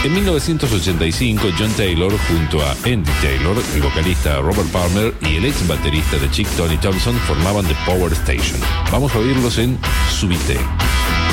En 1985, John Taylor, junto a Andy Taylor, el vocalista Robert Palmer y el ex baterista de Chick, Tony Thompson, formaban The Power Station. Vamos a oírlos en Subite.